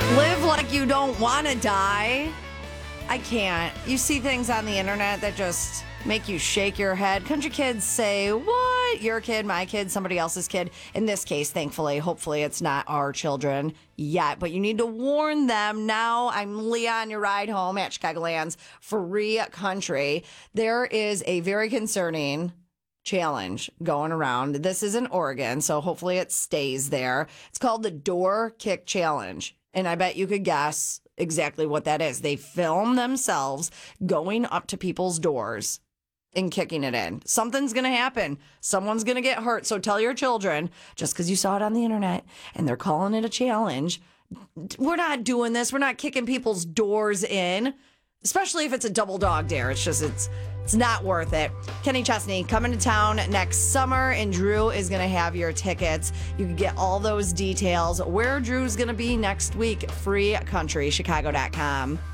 Live like you don't want to die. I can't. You see things on the internet that just make you shake your head. Country kids say, what? Your kid, my kid, somebody else's kid. In this case, thankfully, hopefully it's not our children yet. But you need to warn them now. I'm Leah on your ride home at Chicagoland's Free Country. There is a very concerning challenge going around. This is in Oregon, so hopefully it stays there. It's called the Door Kick Challenge. And I bet you could guess exactly what that is. They film themselves going up to people's doors and kicking it in. Something's going to happen. Someone's going to get hurt. So tell your children, just because you saw it on the internet and they're calling it a challenge, we're not doing this. We're not kicking people's doors in, especially if it's a double dog dare. It's not worth it. Kenny Chesney coming to town next summer, and Drew is going to have your tickets. You can get all those details, where Drew's going to be next week, freecountrychicago.com.